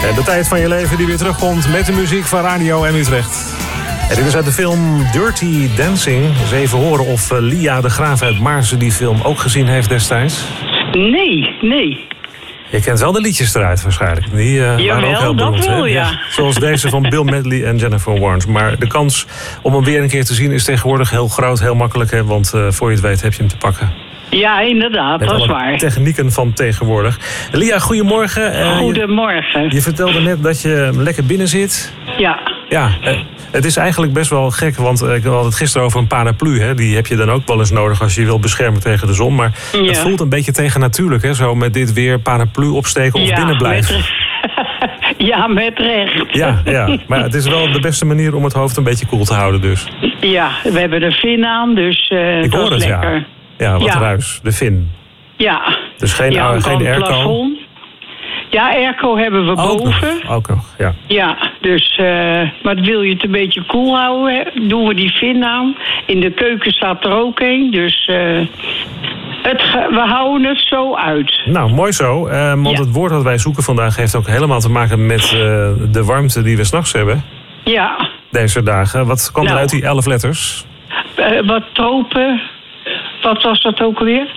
De tijd van je leven die weer terugkomt met de muziek van Radio M Utrecht. En dit is uit de film Dirty Dancing. Eens even horen of Lia de Graaf uit Maarsen die film ook gezien heeft destijds. Nee. Je kent wel de liedjes eruit waarschijnlijk. Die waren ook heel beroemd. Dat wel, ja. Zoals deze van Bill Medley en Jennifer Warnes. Maar de kans om hem weer een keer te zien is tegenwoordig heel groot, heel makkelijk. Hè? Want voor je het weet heb je hem te pakken. Ja, inderdaad, met dat is waar. Technieken van tegenwoordig. Lia, goedemorgen. Goedemorgen. Je vertelde net dat je lekker binnen zit. Ja. Ja, het is eigenlijk best wel gek, want ik had het gisteren over een paraplu. Hè? Die heb je dan ook wel eens nodig als je je wil beschermen tegen de zon. Maar het voelt een beetje tegennatuurlijk, hè? Zo met dit weer paraplu opsteken of binnen blijven. Ja, met recht. Ja, maar het is wel de beste manier om het hoofd een beetje koel te houden dus. Ja, we hebben de fin aan, dus ik dat hoor is het, lekker. Ja, wat ruis. De fin. Ja. Dus geen airco? Ja, airco hebben we boven. Ook nog, ja. Ja, dus, maar wil je het een beetje koel houden, doen we die fin aan. In de keuken staat er ook een, dus we houden het zo uit. Nou, mooi zo, want het woord dat wij zoeken vandaag heeft ook helemaal te maken met de warmte die we 's nachts hebben. Ja. Deze dagen. Wat kwam er uit die 11 letters? Wat tropen. Wat was dat ook alweer?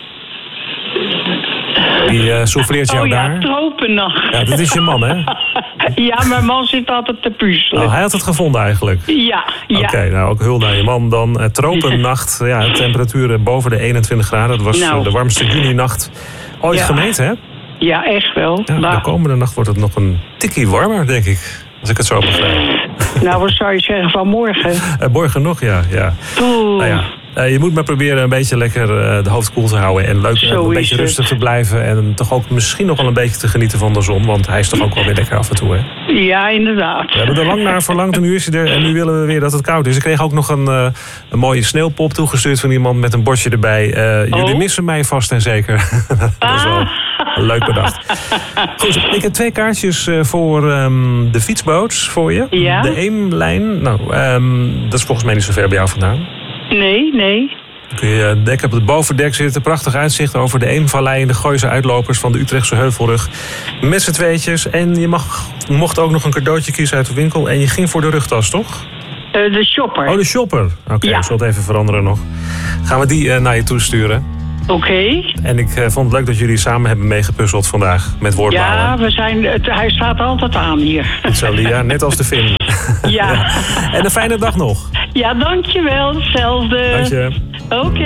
Die souffleert jou daar? Ja, tropennacht. Ja, dat is je man, hè? Ja, mijn man zit altijd te puzzelen. Oh, hij had het gevonden eigenlijk? Ja. Oké, nou ook hul naar je man. Dan tropennacht, temperaturen boven de 21 graden. Dat was de warmste juninacht ooit gemeten, hè? Ja, echt wel. Ja, de komende nacht wordt het nog een tikkie warmer, denk ik. Als ik het zo begrijp. Nou, wat zou je zeggen van morgen? Morgen nog, ja. Nou ja. Je moet maar proberen een beetje lekker de hoofd koel te houden. En leuk een beetje rustig te blijven. En toch ook misschien nog wel een beetje te genieten van de zon. Want hij is toch ook wel weer lekker af en toe, hè? Ja, inderdaad. We hebben er lang naar verlangd en nu is hij er. En nu willen we weer dat het koud is. Ik kreeg ook nog een mooie sneeuwpop toegestuurd van iemand met een bordje erbij. Jullie missen mij vast en zeker. Dat is wel leuk bedacht. Goed, ik heb 2 kaartjes voor de fietsboot voor je. Ja? De Eemlijn. Nou, dat is volgens mij niet zo ver bij jou vandaan. Nee. Dan kun je dek op het bovendek zitten. Prachtig uitzicht over de Eemvallei en de Gooise uitlopers van de Utrechtse Heuvelrug. Met z'n tweetjes. En je mocht ook nog een cadeautje kiezen uit de winkel. En je ging voor de rugtas, toch? De shopper. Oh, de shopper. Oké, ik zal het even veranderen nog. Gaan we die naar je toesturen? Oké. En ik vond het leuk dat jullie samen hebben meegepuzzeld vandaag met woordbouwen. Ja, hij staat altijd aan hier. Zo, Lia, net als de film. Ja. En een fijne dag nog. Ja, dankjewel. Hetzelfde. Dank je. Oké.